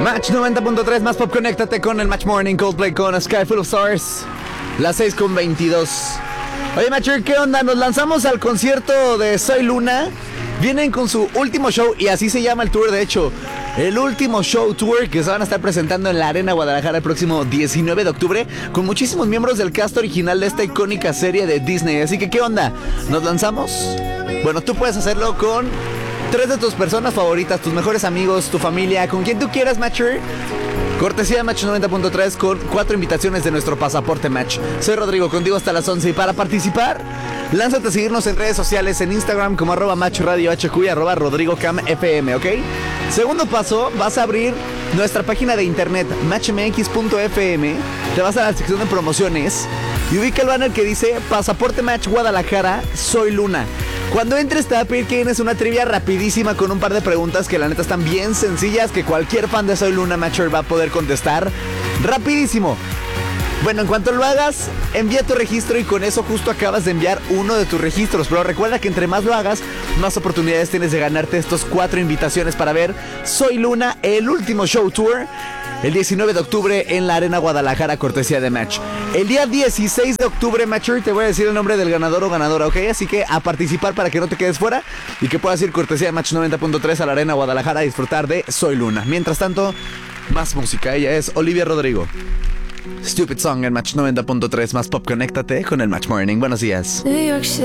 Match 90.3 más pop, conéctate con el Match Morning, Coldplay con Sky Full of Stars. Las 6:22. Oye, Matcher, ¿qué onda? Nos lanzamos al concierto de Soy Luna. Vienen con su último show, y así se llama el tour, de hecho. El último show tour que se van a estar presentando en la Arena Guadalajara el próximo 19 de octubre, con muchísimos miembros del cast original de esta icónica serie de Disney. Así que, ¿qué onda? ¿Nos lanzamos? Bueno, tú puedes hacerlo con 3 de tus personas favoritas, tus mejores amigos, tu familia, con quien tú quieras, Matcher. Cortesía de Match 90.3 con 4 invitaciones de nuestro pasaporte Match. Soy Rodrigo, contigo hasta las 11. Y para participar, lánzate a seguirnos en redes sociales, en Instagram como @MatchRadioHQ y @RodrigoCamFM, ¿ok? Segundo paso, vas a abrir nuestra página de internet, matchmx.fm. Te vas a la sección de promociones y ubica el banner que dice Pasaporte Match Guadalajara, Soy Luna. Cuando entres te va a pedir que tienes una trivia rapidísima con un par de preguntas que la neta están bien sencillas, que cualquier fan de Soy Luna Matcher va a poder contestar rapidísimo. Bueno, en cuanto lo hagas, envía tu registro y con eso justo acabas de enviar uno de tus registros. Pero recuerda que entre más lo hagas, más oportunidades tienes de ganarte estos 4 invitaciones para ver Soy Luna, el último show tour, el 19 de octubre en la Arena Guadalajara, cortesía de Match. El día 16 de octubre, Matcher, te voy a decir el nombre del ganador o ganadora, ¿ok? Así que a participar para que no te quedes fuera y que puedas ir cortesía de Match 90.3 a la Arena Guadalajara a disfrutar de Soy Luna. Mientras tanto, más música. Ella es Olivia Rodrigo. Stupid Song en Match 90.3 más pop, conéctate con el Match Morning. Buenos días.